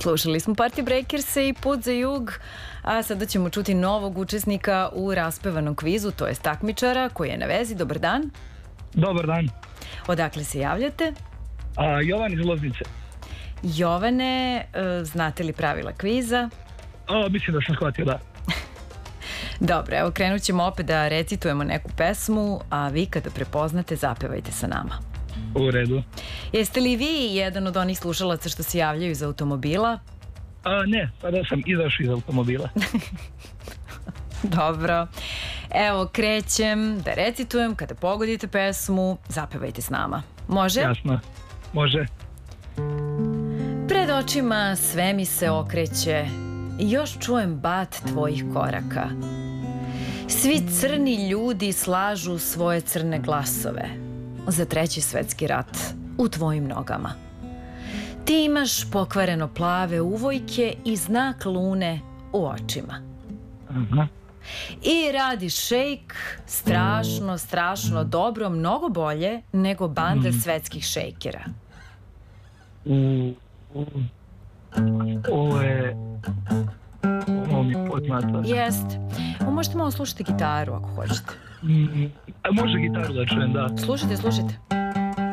Slušali smo Party Breakers-e i Put za jug, a sada ćemo čuti novog učesnika u raspevanom kvizu, to je takmičara koji je na vezi. Dobar dan. Dobar dan. Odakle se javljate? Jovan iz Loznice. Jovane, znate li pravila kviza? Mislim da sam shvatio, da. Dobro, evo krenut ćemo opet da recitujemo neku pesmu, a vi kada prepoznate zapevajte sa nama. U redu. Jeste li vi jedan od onih slušalaca što se javljaju iz automobila? Ne, sada sam izašao iz automobila. Dobro. Evo, krećem da recitujem. Kada pogodite pesmu, zapevajte s nama. Može? Jasno. Može. Pred očima sve mi se okreće i još čujem bat tvojih koraka. Svi crni ljudi slažu svoje crne glasove za Treći svetski rat u tvojim nogama. Ti imaš pokvareno plave uvojke i znak lune u očima. I radiš šejk strašno, strašno dobro, mnogo bolje nego banda svetskih šejkera. Ovo mi je poznato. Jeste. Možete malo slušati gitaru ako hoćete. Može gitaru da čujem, da. Slušajte.